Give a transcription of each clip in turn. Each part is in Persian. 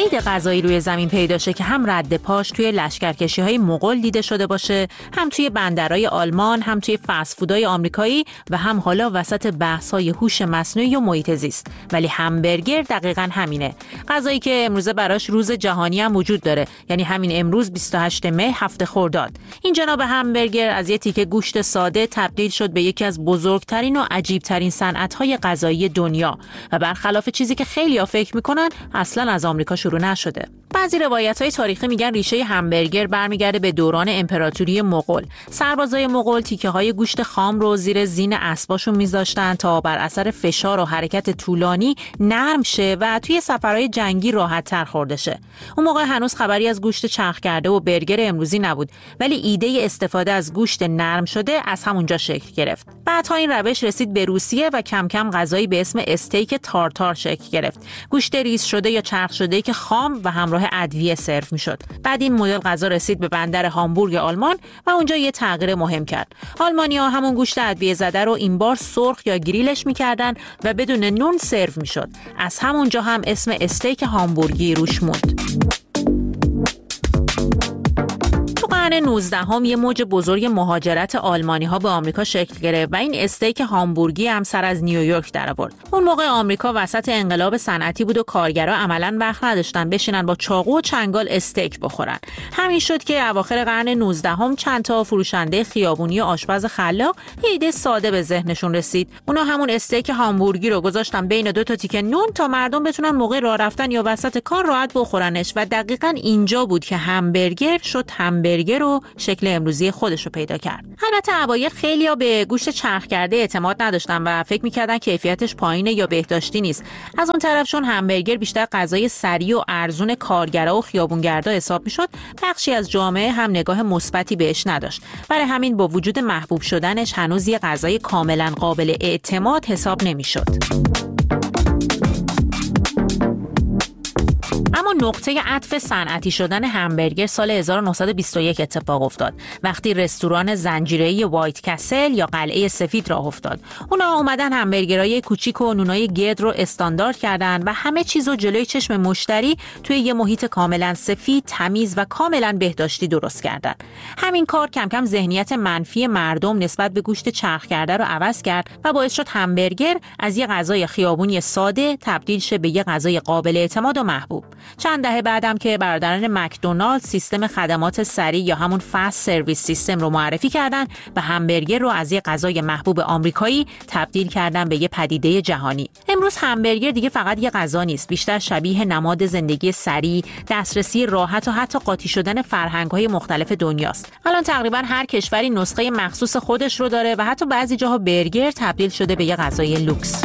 قید غذایی روی زمین پیدا شه که هم رد پاش توی لشکرکشی‌های مغول دیده شده باشه، هم توی بندرهای آلمان، هم توی فست فودهای آمریکایی و هم حالا وسط بحث‌های هوش مصنوعی و محیط زیست. ولی همبرگر دقیقاً همینه. غذایی که امروزه براش روز جهانی هم وجود داره، یعنی همین امروز 28 می هفته خرداد. این جناب همبرگر از یه تیکه گوشت ساده تبدیل شد به یکی از بزرگترین و عجیبترین صنعت‌های غذایی دنیا و برخلاف چیزی که خیلی‌ها فکر می‌کنن اصلاً از آمریکا شروع نشده. بعضی روایت‌های تاریخی میگن ریشه همبرگر برمیگرده به دوران امپراتوری مغول. سربازای مغول تیکه‌های گوشت خام رو زیر زین اسباشون می‌ذاشتن تا بر اثر فشار و حرکت طولانی نرم شه و توی سفرهای جنگی راحت‌تر خورده شه. اون موقع هنوز خبری از گوشت چرخ کرده و برگر امروزی نبود، ولی ایده استفاده از گوشت نرم شده از همونجا شکل گرفت. بعدها این روش رسید به روسیه و کم کم غذایی به اسم استیک تارتار شکل گرفت. گوشت ریز شده یا چرخ شده که خام و همراه ادویه سرو میشد. بعد این مدل غذا رسید به بندر هامبورگ آلمان و اونجا یه تغییر مهم کرد. آلمانی‌ها همون گوشت ادویه زده رو این بار سرخ یا گریلش می‌کردن و بدون نون سرو میشد. از همونجا هم اسم استیک هامبورگی روش موند. قرن 19 یه موج بزرگ مهاجرت آلمانی‌ها به آمریکا شکل گرفت و این استیک هامبورگی هم سر از نیویورک درآورد. اون موقع آمریکا وسط انقلاب صنعتی بود و کارگرا عملاً وقت نداشتن بشینن با چاقو و چنگال استیک بخورن. همین شد که اواخر قرن 19 چند تا فروشنده خیابونی و آشپز خلاق یه ایده ساده به ذهنشون رسید. اونا همون استیک هامبورگی رو گذاشتن بین دو تا تیکه نون تا مردم بتونن موقع راه رفتن یا وسط کار راحت بخورنش و دقیقاً اینجا بود که همبرگر شد همبرگر رو شکل امروزی خودش رو پیدا کرد. البته اوایل خیلیا به گوشت چرخ کرده اعتماد نداشتن و فکر می‌کردن کیفیتش پایینه یا بهداشتی نیست. از اون طرف چون همبرگر بیشتر غذای سریع و ارزون کارگرا و خیابونگردا حساب می‌شد، بخشی از جامعه هم نگاه مثبتی بهش نداشت. برای همین با وجود محبوب شدنش هنوز یه غذای کاملاً قابل اعتماد حساب نمی‌شد. اما نقطه عطف صنعتی شدن همبرگر سال 1921 اتفاق افتاد وقتی رستوران زنجیره‌ای وایت کسل یا قلعه سفید راه افتاد. اونا اومدن همبرگرای کوچیک و نونای گرد رو استاندارد کردن و همه چیزو جلوی چشم مشتری توی یه محیط کاملا سفید، تمیز و کاملا بهداشتی درست کردن. همین کار کم کم ذهنیت منفی مردم نسبت به گوشت چرخ کرده رو عوض کرد و باعث شد همبرگر از یه غذای خیابونی ساده تبدیل شه به یه غذای قابل اعتماد و محبوب. چند دهه بعدم که برادران مکدونالد سیستم خدمات سریع یا همون فست سرویس سیستم رو معرفی کردن و همبرگر رو از یه غذای محبوب آمریکایی تبدیل کردن به یه پدیده جهانی. امروز همبرگر دیگه فقط یه غذا نیست، بیشتر شبیه نماد زندگی سریع، دسترسی راحت و حتی قاطی شدن فرهنگ‌های مختلف دنیاست. الان تقریبا هر کشوری نسخه مخصوص خودش رو داره و حتی بعضی جاها برگر تبدیل شده به یه غذای لوکس.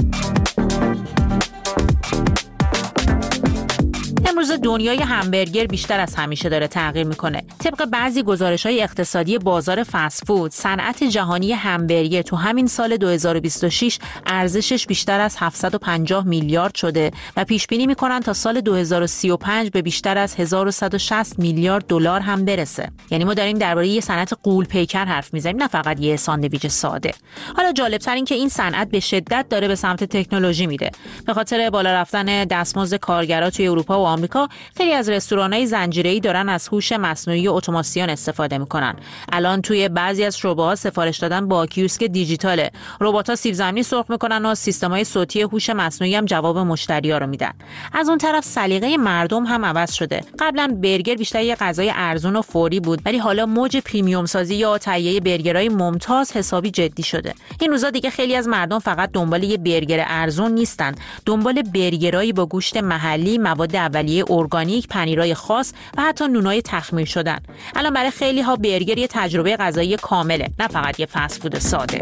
امروز دنیای همبرگر بیشتر از همیشه داره تغییر میکنه. طبق بعضی گزارش‌های اقتصادی بازار فست فود، صنعت جهانی همبرگر تو همین سال 2026 ارزشش بیشتر از 750 میلیارد شده و پیش بینی میکنن تا سال 2035 به بیشتر از 1160 میلیارد دلار هم برسه. یعنی ما داریم درباره یه صنعت غول پیکر حرف میزنیم، نه فقط یه ساندویچ ساده. حالا جالب‌تر این که این صنعت به شدت داره به سمت تکنولوژی میره. به خاطر بالا رفتن دستمزد کارگرا توی اروپا و آمریکا، خیلی از رستوران‌های زنجیره‌ای دارن از هوش مصنوعی و اتوماسیون استفاده میکنن. الان توی بعضی از شعبه‌ها سفارش دادن با کیوسک دیجیتاله. ربات‌ها سیب زمینی سرخ میکنن و سیستم‌های صوتی هوش مصنوعی هم جواب مشتری‌ها رو میدن. از اون طرف سلیقه مردم هم عوض شده. قبلا برگر بیشتر یه غذای ارزون و فوری بود، ولی حالا موج پریمیوم سازی یا تهیه برگرای ممتاز حسابی جدی شده. این روزا دیگه خیلی از مردم فقط دنبال یه برگر ارزون نیستن، دنبال برگرایی با گوشت محلی، مواد اولیه ارگانیک، پنیرای خاص و حتی نونای تخمیر شدن. الان برای خیلی ها برگر یه تجربه غذایی کامله، نه فقط یه فست فود ساده.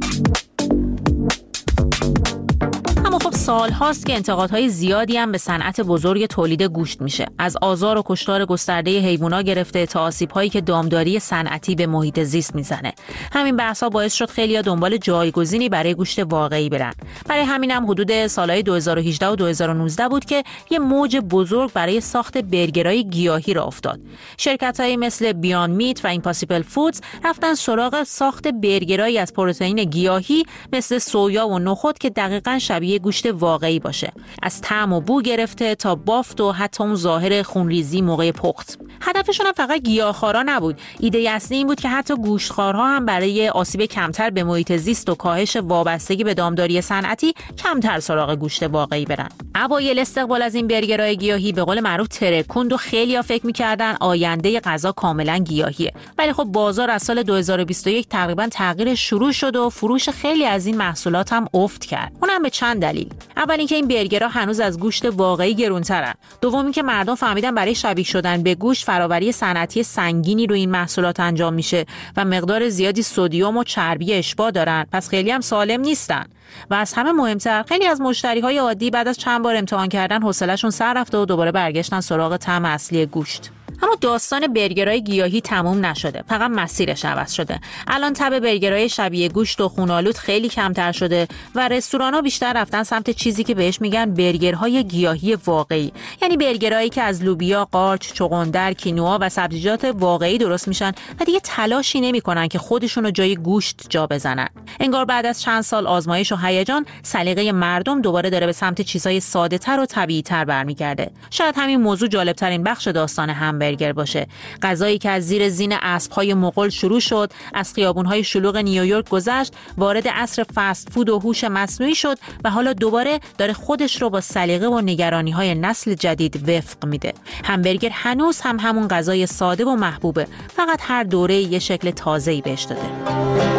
اما خب سال هاست که انتقادهای زیادی هم به صنعت بزرگ تولید گوشت میشه. از آزار و کشتار گسترده حیوونا گرفته تا آسیب‌هایی که دامداری صنعتی به محیط زیست میزنه. همین بحث‌ها باعث شد خیلی‌ها دنبال جایگزینی برای گوشت واقعی برن. برای همین هم حدود سالهای 2018 و 2019 بود که یه موج بزرگ برای ساخت برگرای گیاهی راه افتاد. شرکت‌هایی مثل بیاند میت و ایمپاسیبل فودز رفتن سراغ ساخت برگرایی از پروتئین گیاهی مثل سویا و نخود که دقیقاً شبیه گوشت واقعی باشه، از طعم و بو گرفته تا بافت و حتی اون ظاهر خونریزی موقع پخت. هدفشون هم فقط گیاهخوارا نبود. ایده اصلی این بود که حتی گوشتخوارها هم برای آسیب کمتر به محیط زیست و کاهش وابستگی به دامداری صنعتی کمتر سراغ گوشت واقعی برن. اوایل استقبال از این برگرهای گیاهی به قول معروف ترکوند و خیلی‌ها فکر می‌کردن آینده غذا کاملا گیاهیه. ولی خب بازار از سال 2021 تقریبا تغییر شروع شد و فروش خیلی از این محصولات هم افت کرد. اونم به چند دلیل. اول اینکه این برگرها هنوز از گوشت واقعی گرونترن. دوم اینکه مردم فهمیدن برای شبیه شدن به گوشت فراوری صنعتی سنگینی روی این محصولات انجام میشه و مقدار زیادی سدیم و چربی اشباع دارن، پس خیلی هم سالم نیستن. و از همه مهمتر خیلی از مشتریهای عادی بعد از چند بار امتحان کردن حوصله‌شون سر رفته و دوباره برگشتن سراغ طعم اصلی گوشت. اما داستان برگرهای گیاهی تموم نشده، فقط مسیرش عوض شده. الان تب برگرهای شبیه گوشت و خون‌آلود خیلی کمتر شده و رستوران‌ها بیشتر رفتن سمت چیزی که بهش میگن برگرهای گیاهی واقعی، یعنی برگرهایی که از لوبیا، قارچ، چغندر، کینوا و سبزیجات واقعی درست میشن و دیگه تلاشی نمی‌کنن که خودشون رو جای گوشت جا بزنن. انگار بعد از چند سال آزمایش و هیجان، سلیقه مردم دوباره داره به سمت چیزهای ساده‌تر و طبیعی‌تر برمیگرده. شاید همین موضوع جالب‌ترین بخش داستان همبرگر باشه. غذایی که از زیر زین اسب‌های مغول شروع شد، از خیابون‌های شلوغ نیویورک گذشت، وارد عصر فست فود و هوش مصنوعی شد و حالا دوباره داره خودش رو با سلیقه و نگرانی‌های نسل جدید وفق میده. همبرگر هنوز هم همون غذای ساده و محبوبه، فقط هر دوره یه شکل تازه‌ای بهش داده.